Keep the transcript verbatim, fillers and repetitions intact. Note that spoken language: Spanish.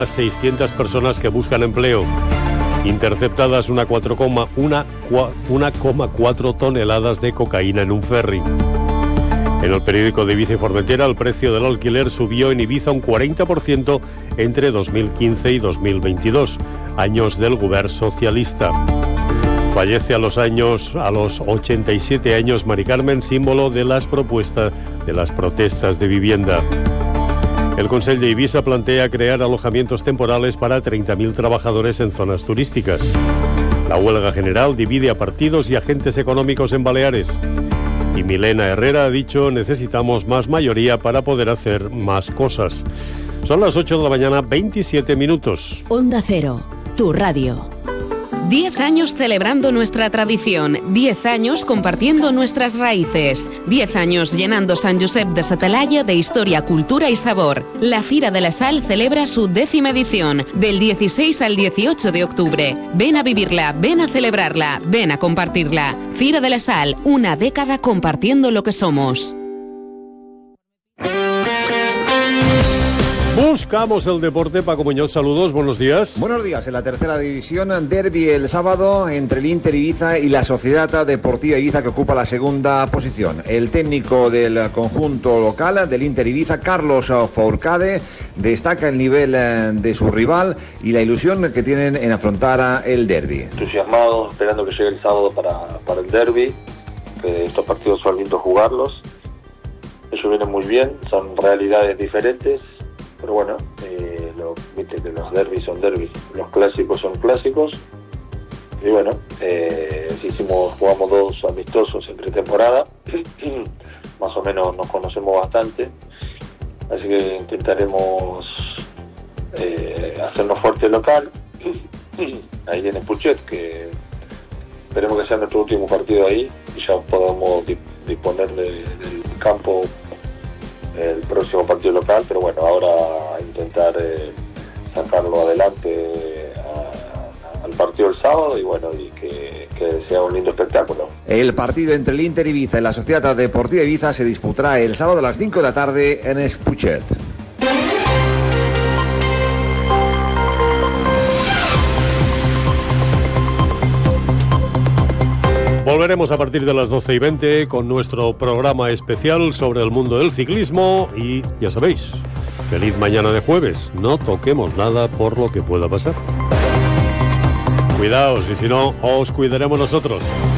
seiscientas personas que buscan empleo. Interceptadas una cuatro coma cuatro toneladas de cocaína en un ferry. En el periódico de Ibiza y Formentera, el precio del alquiler subió en Ibiza un cuarenta por ciento entre dos mil quince y dos mil veintidós, años del gobierno socialista. Fallece a los años, a los ochenta y siete años, Mari Carmen, símbolo de las propuestas de las protestas de vivienda. El Consell de Ibiza plantea crear alojamientos temporales para treinta mil trabajadores en zonas turísticas. La huelga general divide a partidos y agentes económicos en Baleares. Y Milena Herrera ha dicho: necesitamos más mayoría para poder hacer más cosas. Son las ocho de la mañana, veintisiete minutos. Onda Cero, tu radio. Diez años celebrando nuestra tradición, diez años compartiendo nuestras raíces, diez años llenando San Josep de Satalaya de historia, cultura y sabor. La Fira de la Sal celebra su décima edición, del dieciséis al dieciocho de octubre. Ven a vivirla, ven a celebrarla, ven a compartirla. Fira de la Sal, una década compartiendo lo que somos. Buscamos el deporte. Paco Muñoz, saludos, buenos días. Buenos días. En la tercera división, derbi el sábado entre el Inter Ibiza y la Sociedad Deportiva Ibiza, que ocupa la segunda posición. El técnico del conjunto local del Inter Ibiza, Carlos Fourcade, destaca el nivel de su rival y la ilusión que tienen en afrontar el derbi. Entusiasmado, esperando que llegue el sábado para, para el derbi, que estos partidos son lindos jugarlos. Ellos vienen muy bien, son realidades diferentes. Pero bueno, eh, lo, viste que los derbis son derbis, los clásicos son clásicos. Y bueno, eh, hicimos, jugamos dos amistosos en pretemporada, más o menos nos conocemos bastante, así que intentaremos eh, hacernos fuerte local. Ahí viene Puchet, que esperemos que sea nuestro último partido ahí y ya podamos disponer de, del campo el próximo partido local, pero bueno, ahora intentar eh, sacarlo adelante a, a, al partido del sábado y bueno, y que, que sea un lindo espectáculo. El partido entre el Inter Ibiza y la Sociedad Deportiva Ibiza se disputará el sábado a las cinco de la tarde en Puchet. Volveremos a partir de las doce y veinte con nuestro programa especial sobre el mundo del ciclismo y ya sabéis, feliz mañana de jueves, no toquemos nada por lo que pueda pasar. Cuidaos y si no, os cuidaremos nosotros.